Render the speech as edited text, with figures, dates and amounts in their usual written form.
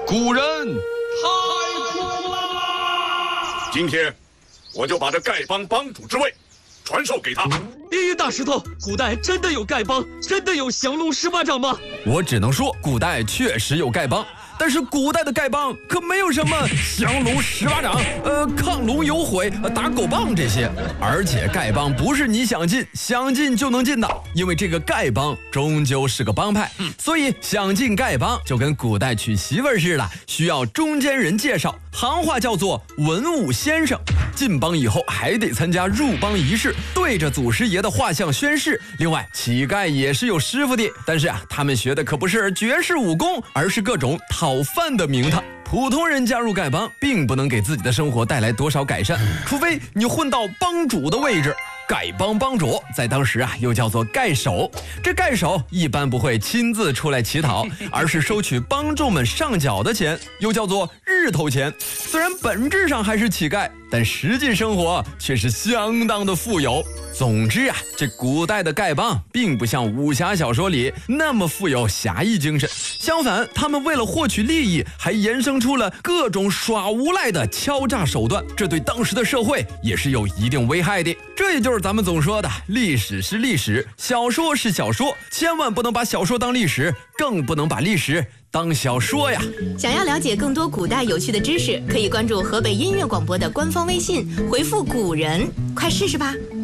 古人太苦了。 今天我就把这丐帮帮主之位传授给他。 大石头，古代真的有丐帮，真的有降龙十八掌吗？ 我只能说，古代确实有丐帮。但是古代的丐帮可没有什么降龙十八掌、亢龙有悔、打狗棒这些，而且丐帮不是你想进就能进的，因为这个丐帮终究是个帮派，所以想进丐帮就跟古代娶媳妇似的，需要中间人介绍，行话叫做文武先生。进帮以后还得参加入帮仪式，对着祖师爷的画像宣誓。另外，乞丐也是有师傅的，但是他们学的可不是绝世武功，而是各种讨饭的名堂。普通人加入丐帮，并不能给自己的生活带来多少改善，除非你混到帮主的位置。丐帮帮主在当时又叫做丐首，这丐首一般不会亲自出来乞讨，而是收取帮众们上缴的钱，又叫做日头钱。虽然本质上还是乞丐，但实际生活却是相当的富有。总之这古代的丐帮并不像武侠小说里那么富有侠义精神，相反，他们为了获取利益，还衍生出了各种耍无赖的敲诈手段，这对当时的社会也是有一定危害的。这也就是咱们总说的，历史是历史，小说是小说，千万不能把小说当历史，更不能把历史当小说呀。 想要了解更多古代有趣的知识，可以关注河北音乐广播的官方微信，回复古人，快试试吧。